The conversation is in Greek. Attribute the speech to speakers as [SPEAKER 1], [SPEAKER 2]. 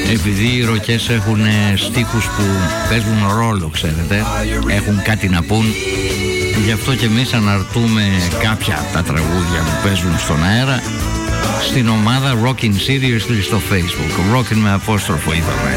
[SPEAKER 1] Επειδή οι ροκές έχουν στίχους που παίζουν ρόλο, ξέρετε, έχουν κάτι να πούν, γι' αυτό και εμείς αναρτούμε κάποια από τα τραγούδια που παίζουν στον αέρα στην ομάδα Rockin' Seriously στο Facebook. Rockin' με απόστροφο είδαμε.